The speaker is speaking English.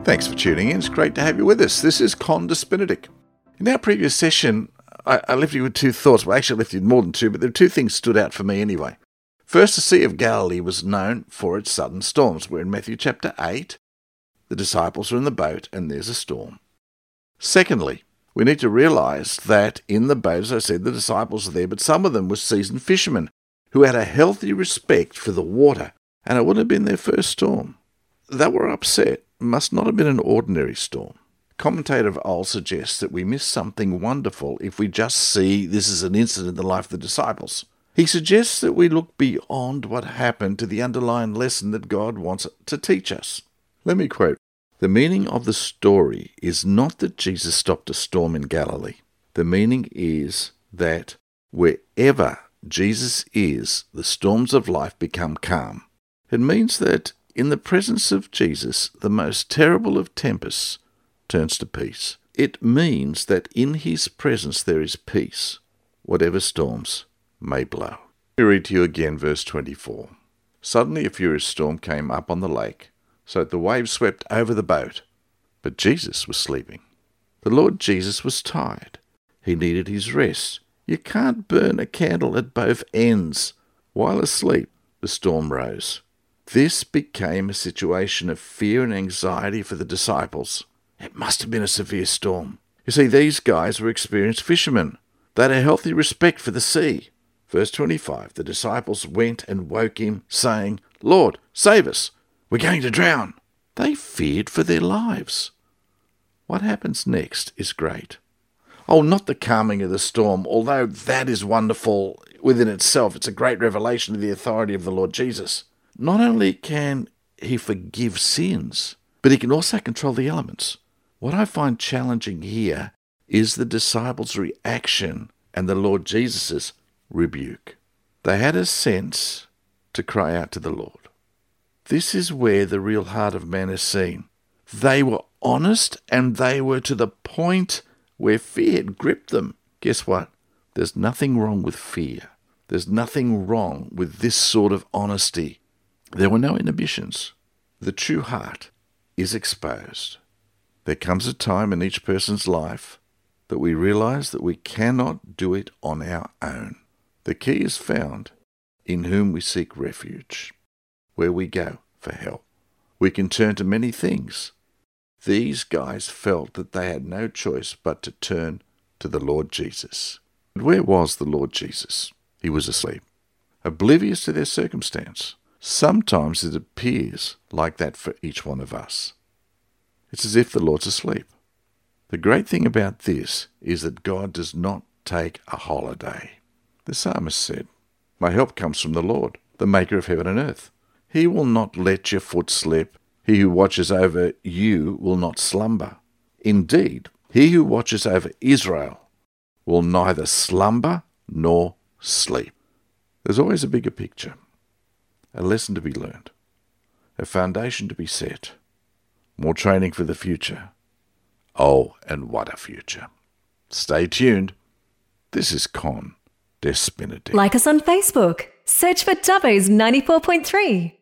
Thanks for tuning in. It's great to have you with us. This is Condas Benedict. In our previous session, I left you with two thoughts. Well, actually, I left you with more than two, but there are two things stood out for me anyway. First, the Sea of Galilee was known for its sudden storms. We're in Matthew chapter 8. The disciples are in the boat, and there's a storm. Secondly, we need to realize that in the boat, as I said, the disciples are there, but some of them were seasoned fishermen who had a healthy respect for the water, and it wouldn't have been their first storm. They were upset. It must not have been an ordinary storm. Commentator of old suggests that we miss something wonderful if we just see this as an incident in the life of the disciples. He suggests that we look beyond what happened to the underlying lesson that God wants to teach us. Let me quote, "The meaning of the story is not that Jesus stopped a storm in Galilee. The meaning is that wherever Jesus is, the storms of life become calm. It means that in the presence of Jesus, the most terrible of tempests turns to peace. It means that in his presence there is peace, whatever storms may blow." Let me read to you again verse 24. "Suddenly a furious storm came up on the lake, so that the waves swept over the boat. But Jesus was sleeping. The Lord Jesus was tired. He needed his rest. You can't burn a candle at both ends. While asleep, the storm rose. This became a situation of fear and anxiety for the disciples. It must have been a severe storm. You see, these guys were experienced fishermen. They had a healthy respect for the sea. Verse 25, the disciples went and woke him, saying, 'Lord, save us. We're going to drown.' They feared for their lives." What happens next is great. Oh, not the calming of the storm, although that is wonderful within itself. It's a great revelation of the authority of the Lord Jesus. Not only can he forgive sins, but he can also control the elements. What I find challenging here is the disciples' reaction and the Lord Jesus' rebuke. They had a sense to cry out to the Lord. This is where the real heart of man is seen. They were honest, and they were to the point where fear had gripped them. Guess what? There's nothing wrong with fear. There's nothing wrong with this sort of honesty. There were no inhibitions. The true heart is exposed. There comes a time in each person's life that we realize that we cannot do it on our own. The key is found in whom we seek refuge, where we go for help. We can turn to many things. These guys felt that they had no choice but to turn to the Lord Jesus. But where was the Lord Jesus? He was asleep, oblivious to their circumstance. Sometimes it appears like that for each one of us. It's as if the Lord's asleep. The great thing about this is that God does not take a holiday. The psalmist said, "My help comes from the Lord, the maker of heaven and earth. He will not let your foot slip. He who watches over you will not slumber. Indeed, he who watches over Israel will neither slumber nor sleep." There's always a bigger picture, a lesson to be learned, a foundation to be set, more training for the future. Oh, and what a future. Stay tuned. This is Condas Benedict. Like us on Facebook. Search for Dubbo's 94.3.